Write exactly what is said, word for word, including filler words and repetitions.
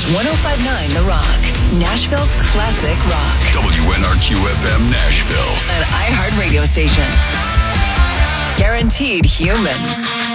one oh five point nine The Rock, Nashville's classic rock. W N R Q F M Nashville. An iHeart radio station. Guaranteed human.